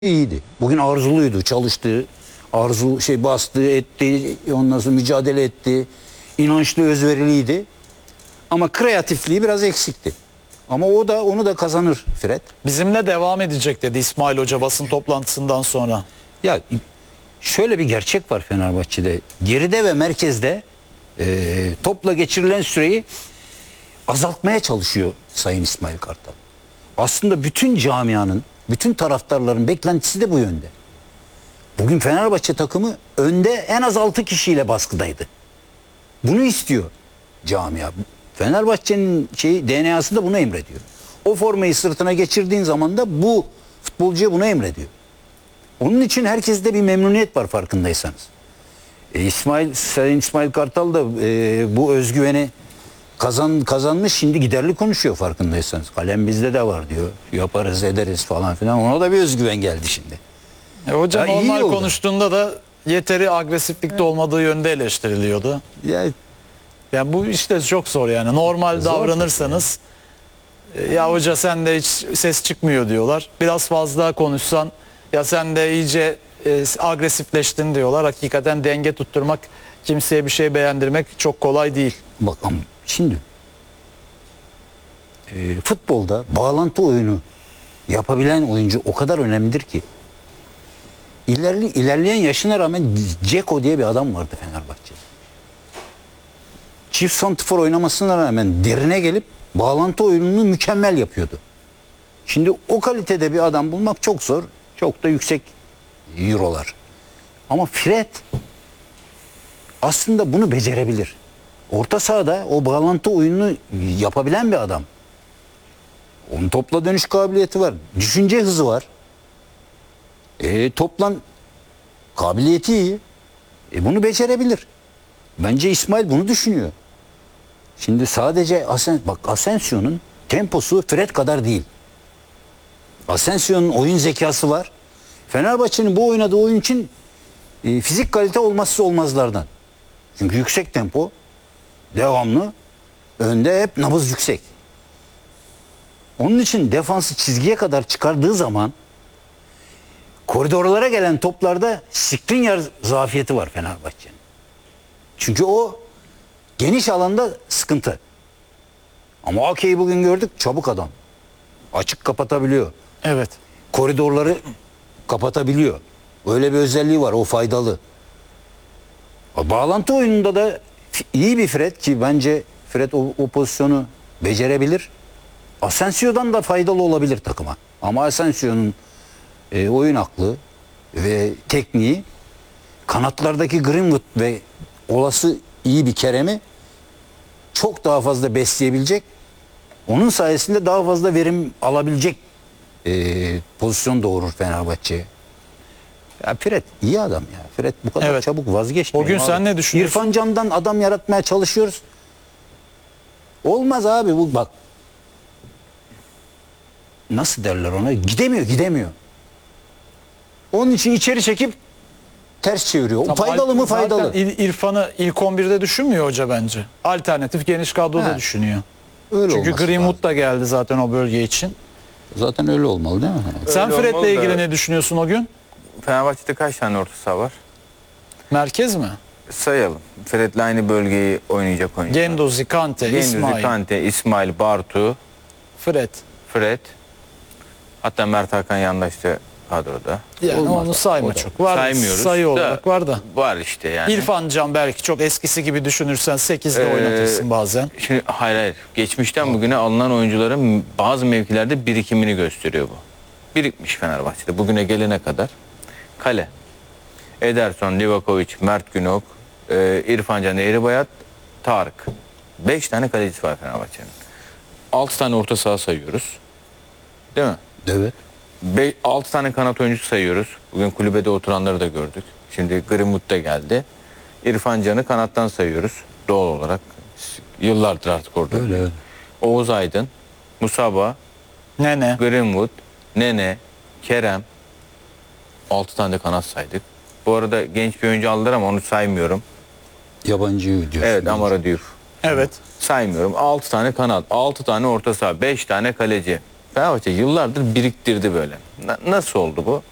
iyiydi. Bugün arzuluydu, çalıştı, bastı, etti, ondan sonra mücadele etti. İnançlı, özveriliydi. Ama kreatifliği biraz eksikti. Ama onu da kazanır Fred. Bizimle devam edecek dedi İsmail Hoca basın toplantısından sonra. Ya şöyle bir gerçek var Fenerbahçe'de. Geride ve merkezde topla geçirilen süreyi azaltmaya çalışıyor Sayın İsmail Kartal. Aslında bütün camianın, bütün taraftarların beklentisi de bu yönde. Bugün Fenerbahçe takımı önde en az 6 kişiyle baskıdaydı. Bunu istiyor camia. Fenerbahçe'nin DNA'sı da bunu emrediyor. O formayı sırtına geçirdiğin zaman da bu futbolcuya bunu emrediyor. Onun için herkeste bir memnuniyet var farkındaysanız. Sayın İsmail Kartal da bu özgüveni kazanmış, şimdi giderli konuşuyor farkındaysanız. Kalem bizde de var diyor. Yaparız ederiz falan filan. Ona da bir özgüven geldi şimdi. Hocam Ya normal konuştuğunda da yeteri agresiflikte olmadığı yönde eleştiriliyordu. Yani bu işte çok zor yani. Normal davranırsanız ya hoca sen de hiç ses çıkmıyor diyorlar. Biraz fazla konuşsan ya sen de iyice agresifleştin diyorlar. Hakikaten denge tutturmak, kimseye bir şey beğendirmek çok kolay değil. Bakalım şimdi futbolda bağlantı oyunu yapabilen oyuncu o kadar önemlidir ki ilerleyen yaşına rağmen Dzeko diye bir adam vardı Fenerbahçe'de. Çift santrfor oynamasına rağmen derine gelip bağlantı oyununu mükemmel yapıyordu. Şimdi o kalitede bir adam bulmak çok zor. Çok da yüksek eurolar. Ama Fred aslında bunu becerebilir. Orta sahada o bağlantı oyununu yapabilen bir adam. Onun topla dönüş kabiliyeti var. Düşünce hızı var. Toplan kabiliyeti iyi. Bunu becerebilir. Bence İsmail bunu düşünüyor. Şimdi sadece Asensio'nun temposu Fred kadar değil. Asensio'nun oyun zekası var. Fenerbahçe'nin bu oynadığı oyun için fizik kalite olmazsa olmazlardan. Çünkü yüksek tempo, devamlı, önde hep nabız yüksek. Onun için defansı çizgiye kadar çıkardığı zaman koridorlara gelen toplarda Skriniar zafiyeti var Fenerbahçe'nin. Çünkü o geniş alanda sıkıntı. Ama Ake'yi bugün gördük, çabuk adam. Açık kapatabiliyor. Evet. Koridorları kapatabiliyor. Öyle bir özelliği var, o faydalı. Bağlantı oyununda da iyi bir Fred ki bence Fred o pozisyonu becerebilir. Asensio'dan da faydalı olabilir takıma. Ama Asensio'nun oyun aklı ve tekniği kanatlardaki Greenwood ve olası iyi bir Kerem'i çok daha fazla besleyebilecek. Onun sayesinde daha fazla verim alabilecek pozisyon doğurur Fenerbahçe'ye. Ya Fred iyi adam ya. Fred bu kadar çabuk vazgeçmiyor. Bugün sen ne düşünüyorsun? İrfan Can'dan adam yaratmaya çalışıyoruz. Olmaz abi bu bak. Nasıl derler ona? Gidemiyor. Onun için içeri çekip ters çeviriyor. Tamam, faydalı mı? Faydalı. Zaten İrfan'ı ilk 11'de düşünmüyor hoca bence. Alternatif geniş kadroda düşünüyor. Öyle Çünkü Greenwood da geldi zaten o bölge için. Zaten öyle olmalı değil mi? Sen Fred'le ilgili ne düşünüyorsun o gün? Fenerbahçe'de kaç tane orta saha var? Merkez mi? Sayalım. Fred'le aynı bölgeyi oynayacak oyuncu. Gendozi, Kante, İsmail. Kante, İsmail, Bartu, Fred. Hatta Mert Hakan yandaştı kadroda. Yani onu sayma çok. Var, saymıyoruz. sayı olarak var da. Var işte yani. İrfan Can belki çok eskisi gibi düşünürsen 8'de oynatırsın bazen. Şimdi hayır. Geçmişten bugüne alınan oyuncuların bazı mevkilerde birikimini gösteriyor bu. Birikmiş Fenerbahçe'de bugüne gelene kadar. Kale. Ederson, Livakovic, Mert Günok, İrfan Can Eğribayat, Tarık. 5 tane kalecisi var Fenerbahçe'nin. 6 tane orta saha sayıyoruz. Değil mi? Evet. 6 tane kanat oyuncusu sayıyoruz. Bugün kulübede oturanları da gördük. Şimdi Greenwood da geldi. İrfan Can'ı kanattan sayıyoruz. Doğal olarak. Yıllardır artık orada. Öyle. Oğuz Aydın, Musaba, Nene. Greenwood, Nene, Kerem. 6 tane de kanat saydık. Bu arada genç bir oyuncu aldılar ama onu saymıyorum. Yabancı diyorsun. Evet, Amara Diouf. Evet. Saymıyorum. 6 tane kanat, 6 tane orta saha, 5 tane kaleci. Fenerbahçe yıllardır biriktirdi böyle. Nasıl oldu bu?